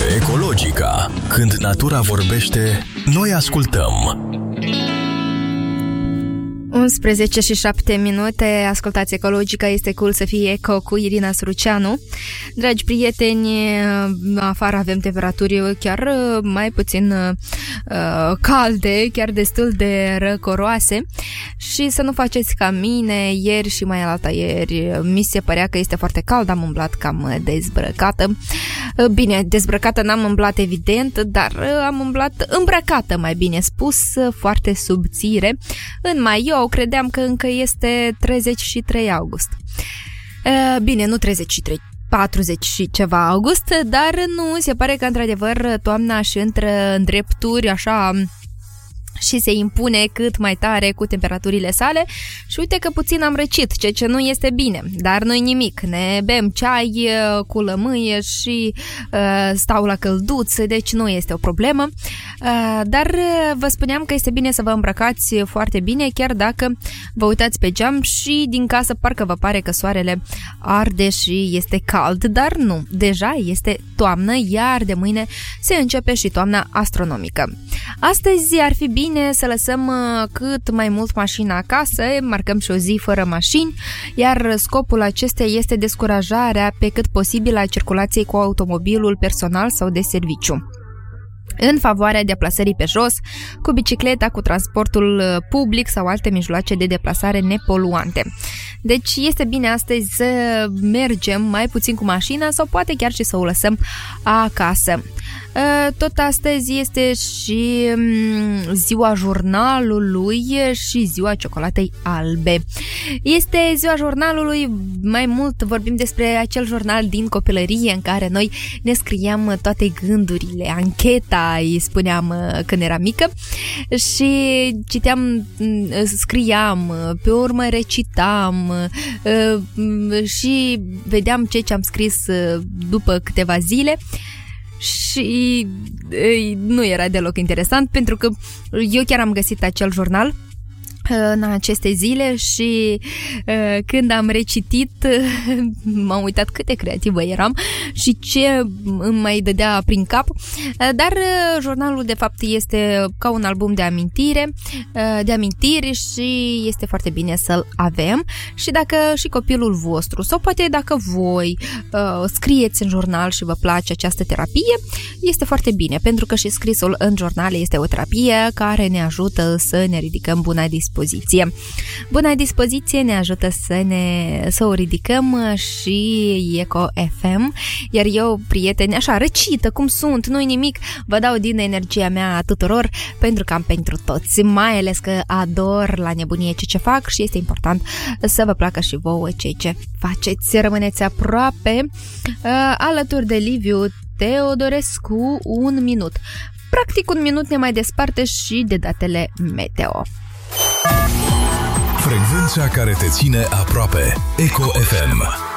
Ecologica. Când natura vorbește, noi ascultăm. 11 și 7 minute, ascultați Ecologica, este cool să fie eco cu Irina Suruceanu. Dragi prieteni, afară avem temperaturi chiar mai puțin calde, chiar destul de răcoroase și să nu faceți ca mine, ieri și mai alta ieri mi se părea că este foarte cald, am umblat cam dezbrăcată. Bine, dezbrăcată n-am umblat evident, dar am umblat îmbrăcată, mai bine spus, foarte subțire. În maio credeam că încă este 33 august. Bine, nu 33, 40 și ceva august, dar nu, se pare că într-adevăr toamna își intră în drepturi așa și se impune cât mai tare cu temperaturile sale și uite că puțin am răcit, ceea ce nu este bine, dar nu-i nimic, ne bem ceai cu lămâie și stau la călduț, deci nu este o problemă, dar vă spuneam că este bine să vă îmbrăcați foarte bine, chiar dacă vă uitați pe geam și din casă parcă vă pare că soarele arde și este cald, dar nu, deja este toamnă, iar de mâine se începe și toamna astronomică. Astăzi ar fi bine să lăsăm cât mai mult mașina acasă, marcăm și o zi fără mașini, iar scopul acesteia este descurajarea pe cât posibil a circulației cu automobilul personal sau de serviciu, în favoarea deplasării pe jos, cu bicicleta, cu transportul public sau alte mijloace de deplasare nepoluante. Deci este bine astăzi să mergem mai puțin cu mașina sau poate chiar și să o lăsăm acasă. Tot astăzi este și ziua jurnalului și ziua ciocolatei albe. Este ziua jurnalului, mai mult vorbim despre acel jurnal din copilărie în care noi ne scriam toate gândurile, ancheta, îi spuneam când eram mică, și citeam, scriam, pe urmă recitam și vedeam ce am scris după câteva zile. Și nu era deloc interesant, pentru că eu chiar am găsit acel jurnal în aceste zile și când am recitit m-am uitat cât de creativă eram și ce îmi mai dădea prin cap, dar jurnalul de fapt este ca un album de amintiri și este foarte bine să-l avem. Și dacă și copilul vostru sau poate dacă voi scrieți în jurnal și vă place această terapie, este foarte bine, pentru că și scrisul în jurnal este o terapie care ne ajută să ne ridicăm buna dispoziție. Buna dispoziție ne ajută să o ridicăm și Eco FM, iar eu, prieteni, așa răcită cum sunt, nu-i nimic, vă dau din energia mea tuturor, pentru că am pentru toți, mai ales că ador la nebunie ce fac și este important să vă placă și vouă ceea ce faceți. Rămâneți aproape alături de Liviu Teodorescu, un minut. Practic un minut ne mai desparte și de datele meteo. Frecvența care te ține aproape. Eco FM.